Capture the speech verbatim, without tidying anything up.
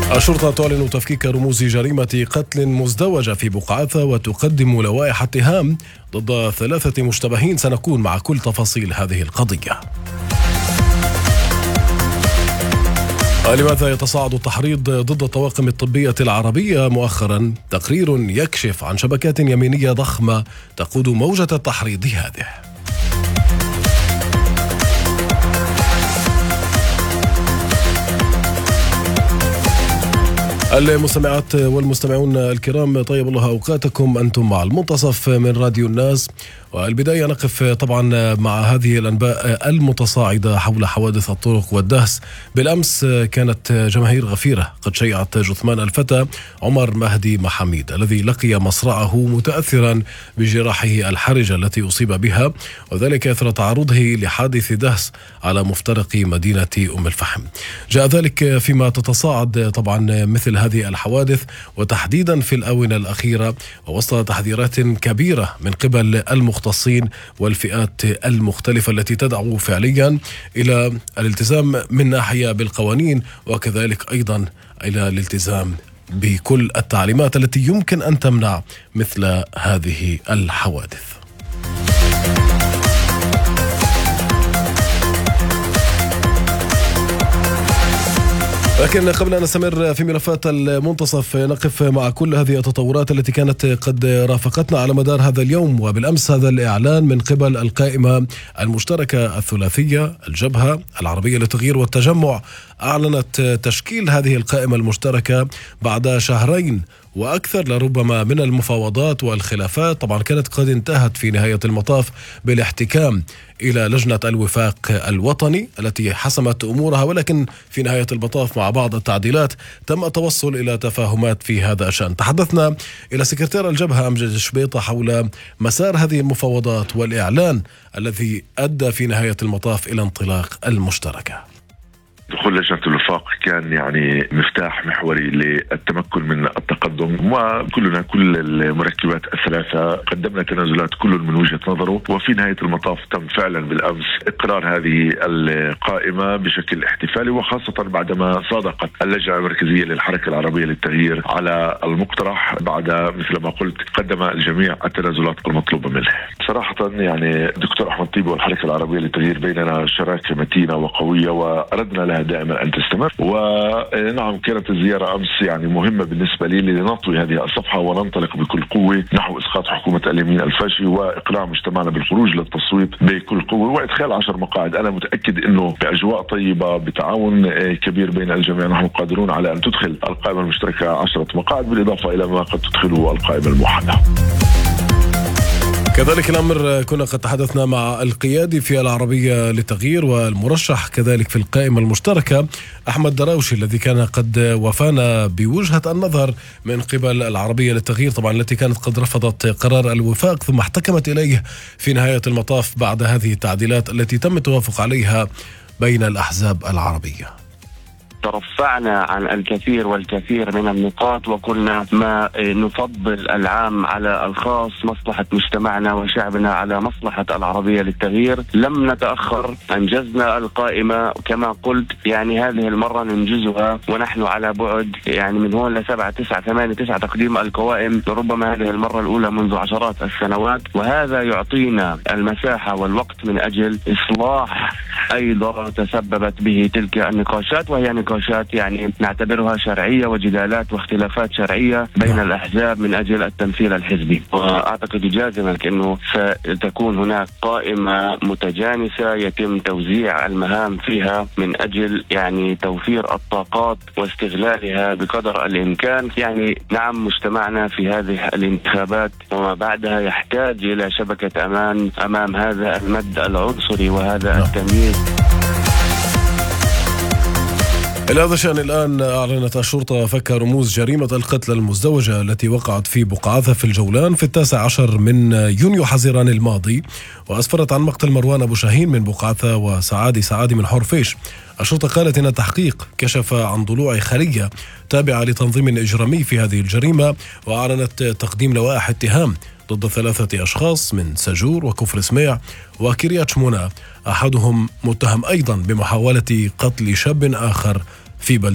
الشرطة تعلن تفكيك رموز جريمة قتل مزدوجة في بقعاثة وتقدم لوائح اتهام ضد ثلاثة مشتبهين. سنكون مع كل تفاصيل هذه القضية. لماذا يتصاعد التحريض ضد الطواقم الطبية العربية مؤخرا؟ تقرير يكشف عن شبكات يمينية ضخمة تقود موجة التحريض هذه. المستمعات والمستمعون الكرام، طيب الله أوقاتكم. أنتم مع المنتصف من راديو الناس، والبداية نقف طبعا مع هذه الأنباء المتصاعدة حول حوادث الطرق والدهس. بالأمس كانت جماهير غفيرة قد شيعت جثمان الفتى عمر مهدي محميد الذي لقي مصرعه متأثرا بجراحه الحرجة التي أصيب بها، وذلك إثر تعرضه لحادث دهس على مفترق مدينة أم الفحم. جاء ذلك فيما تتصاعد طبعا مثل هذه الحوادث، وتحديدا في الآونة الأخيرة، ووسط تحذيرات كبيرة من قبل المختصين والفئات المختلفة التي تدعو فعليا إلى الالتزام من ناحية بالقوانين، وكذلك أيضا إلى الالتزام بكل التعليمات التي يمكن أن تمنع مثل هذه الحوادث. لكن قبل أن نستمر في ملفات المنتصف، نقف مع كل هذه التطورات التي كانت قد رافقتنا على مدار هذا اليوم. وبالأمس هذا الإعلان من قبل القائمة المشتركة الثلاثية، الجبهة العربية للتغيير والتجمع، أعلنت تشكيل هذه القائمة المشتركة بعد شهرين وأكثر لربما من المفاوضات والخلافات. طبعا كانت قد انتهت في نهاية المطاف بالاحتكام إلى لجنة الوفاق الوطني التي حسمت أمورها، ولكن في نهاية المطاف مع بعض التعديلات تم التوصل إلى تفاهمات في هذا الشأن. تحدثنا إلى سكرتير الجبهة أمجد شبيطة حول مسار هذه المفاوضات والإعلان الذي أدى في نهاية المطاف إلى انطلاق المشتركة. دخول لجنة الوفاق كان يعني مفتاح محوري للتمكن من التقدم، وكلنا كل المركبات الثلاثة قدمنا تنازلات كل من وجهة نظره، وفي نهاية المطاف تم فعلا بالأمس إقرار هذه القائمة بشكل احتفالي، وخاصة بعدما صادقت اللجنة المركزية للحركة العربية للتغيير على المقترح بعد مثل ما قلت قدم الجميع التنازلات المطلوبة منه. صراحة يعني دكتور أحمد طيب والحركة العربية للتغيير بيننا شراكة متينة وقوية، وأردنا لها دائما أن تستمر. ونعم كانت الزيارة أمس يعني مهمة بالنسبة لي لنطوي هذه الصفحة وننطلق بكل قوة نحو إسقاط حكومة اليمين الفاشي وإقناع مجتمعنا بالخروج للتصويت بكل قوة وإدخال عشر مقاعد. أنا متأكد أنه بأجواء طيبة بتعاون كبير بين الجميع نحن قادرون على أن تدخل القائمة المشتركة عشرة مقاعد، بالإضافة إلى ما قد تدخله القائمة الموحدة. كذلك الأمر كنا قد تحدثنا مع القيادي في العربية للتغيير والمرشح كذلك في القائمة المشتركة أحمد دراوشي، الذي كان قد وفانا بوجهة النظر من قبل العربية للتغيير طبعا التي كانت قد رفضت قرار الوفاق ثم احتكمت إليه في نهاية المطاف بعد هذه التعديلات التي تم التوافق عليها بين الأحزاب العربية. ترفعنا عن الكثير والكثير من النقاط، وكنا ما نفضل العام على الخاص، مصلحة مجتمعنا وشعبنا على مصلحة العربية للتغيير. لم نتأخر، أنجزنا القائمة كما قلت، يعني هذه المرة ننجزها ونحن على بعد يعني من هون لسبعة تسعة ثمانية تسعة تقديم القوائم، ربما هذه المرة الأولى منذ عشرات السنوات، وهذا يعطينا المساحة والوقت من أجل إصلاح أي ضرر تسببت به تلك النقاشات، وهي نقاشات يعني نعتبرها شرعية وجدالات واختلافات شرعية بين الأحزاب من أجل التمثيل الحزبي. وأعتقد جازما أنه ستكون هناك قائمة متجانسة يتم توزيع المهام فيها من أجل يعني توفير الطاقات واستغلالها بقدر الإمكان. يعني نعم مجتمعنا في هذه الانتخابات وما بعدها يحتاج إلى شبكة أمان أمام هذا المد العنصري وهذا التمييز. إلى هذا الشأن الآن أعلنت الشرطة فك رموز جريمة القتل المزدوجة التي وقعت في بقعاثة في الجولان في التاسع عشر من يونيو حزيران الماضي، وأسفرت عن مقتل مروان أبو شاهين من بقعاثة وسعادي سعادي من حرفيش. الشرطة قالت إن التحقيق كشف عن ضلوع خلية تابعة لتنظيم إجرامي في هذه الجريمة، وأعلنت تقديم لوائح اتهام ضد ثلاثة أشخاص من سجور وكفر سميع وكريات شمونة، أحدهم متهم أيضا بمحاولة قتل شاب آخر في بلدة